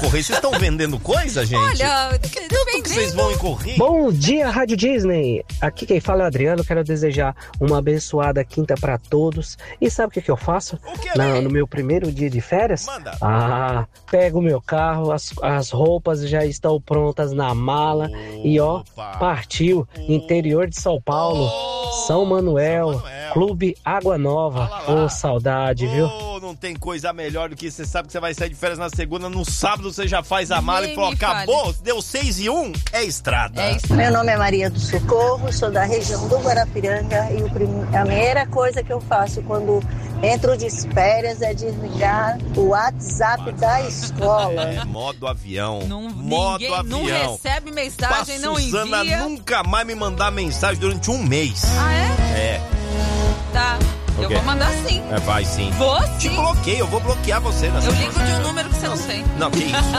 Correio, vocês estão vendendo coisa, gente? Olha, que vocês vão em correio? Bom dia, Rádio Disney. Aqui quem fala é o Adriano. Quero desejar uma abençoada quinta pra todos. E sabe o que eu faço? O que, No meu primeiro dia de férias? Manda. Pego o meu carro, as roupas já estão prontas na mala. E partiu. Interior de São Paulo. São Manuel. Clube Água Nova. Saudade, viu? Não tem coisa melhor do que você sabe que você vai sair de férias na segunda, no sábado você já faz a mala e falou, acabou, deu 6:01, é estrada. Meu nome é Maria do Socorro, sou da região do Guarapiranga e a primeira coisa que eu faço quando entro de férias é desligar o WhatsApp da escola. Modo avião. Ninguém avião. não recebe mensagem, não envia. Suzana nunca mais me mandar mensagem durante um mês. Ah, é? É. Tá. Eu vou mandar sim. Vai sim. Vou sim. Te bloqueei, eu vou bloquear você. Eu ligo de um número que você não tem. Não, que isso.